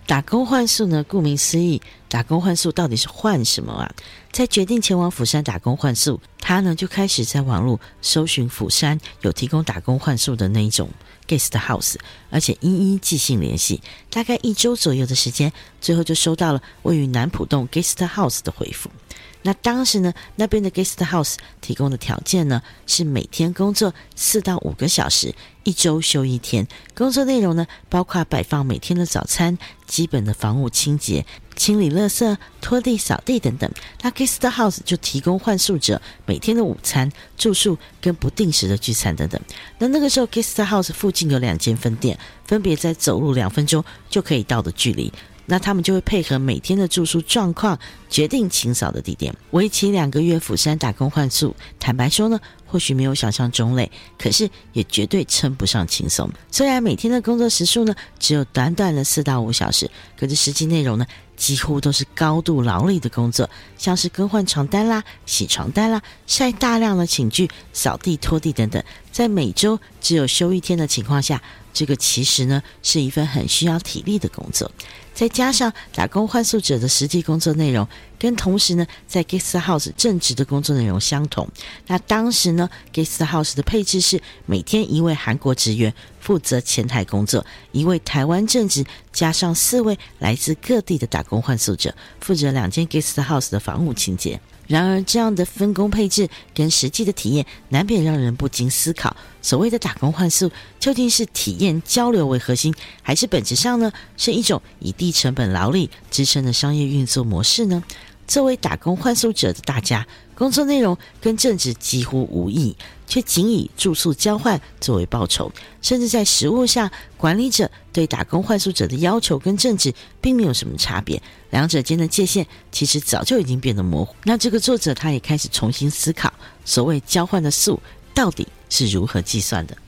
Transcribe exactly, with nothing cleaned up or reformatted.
打工换宿呢，顾名思义，打工换宿到底是换什么啊？在决定前往釜山打工换宿，他呢就开始在网络搜寻釜山有提供打工换宿的那一种 guest house， 而且一一寄信联系，大概一周左右的时间，最后就收到了位于南浦洞 guest house 的回复。那当时呢，那边的 guest house 提供的条件呢，是每天工作四到五个小时，一周休一天。工作内容呢，包括摆放每天的早餐、基本的房屋清洁、清理垃圾、拖地、扫地等等。那 guest house 就提供换宿者每天的午餐、住宿跟不定时的聚餐等等。那那个时候 guest house 附近有两间分店，分别在走路两分钟就可以到的距离。那他们就会配合每天的住宿状况决定清扫的地点。为期两个月釜山打工换宿，坦白说呢，或许没有想象中累，可是也绝对称不上轻松。虽然每天的工作时数呢只有短短的四到五小时，可是实际内容呢几乎都是高度劳力的工作，像是更换床单啦、洗床单啦、晒大量的寝具、扫地、拖地等等。在每周只有休一天的情况下，这个其实呢是一份很需要体力的工作。再加上打工换宿者的实际工作内容跟同时呢在 guest house 正职的工作内容相同。那当时呢 guest house 的配置是每天一位韩国职员负责前台工作，一位台湾正职，加上四位来自各地的打工换宿者负责两间 guest house 的房屋清洁。然而这样的分工配置跟实际的体验难免让人不禁思考，所谓的打工换宿究竟是体验交流为核心，还是本质上呢是一种以低成本劳力支撑的商业运作模式呢？作为打工换宿者的大家，工作内容跟正职几乎无异，却仅以住宿交换作为报酬，甚至在实务上，管理者对打工换宿者的要求跟正职并没有什么差别，两者间的界限其实早就已经变得模糊。那这个作者他也开始重新思考，所谓交换的宿到底是如何计算的。